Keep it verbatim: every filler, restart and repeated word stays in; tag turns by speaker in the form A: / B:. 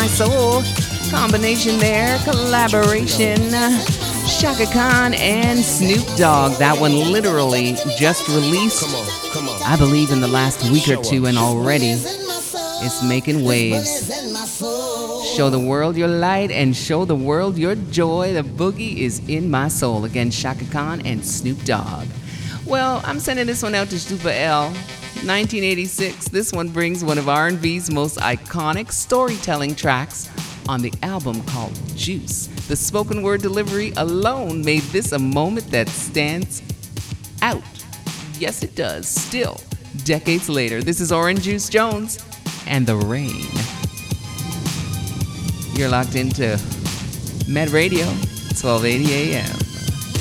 A: Soul. Combination there, collaboration. Chaka Khan and Snoop Dogg. That one literally just released, come on, come on. I believe, in the last week or two, and already it's making waves. Show the world your light and show the world your joy. The boogie is in my soul. Again, Chaka Khan and Snoop Dogg. Well, I'm sending this one out to Super L. nineteen eighty-six. This one brings one of R and B's most iconic storytelling tracks on the album called Juice. The spoken word delivery alone made this a moment that stands out. Yes, it does. Still, decades later, this is Orange Juice Jones and The Rain. You're locked into Med Radio, twelve eighty A M.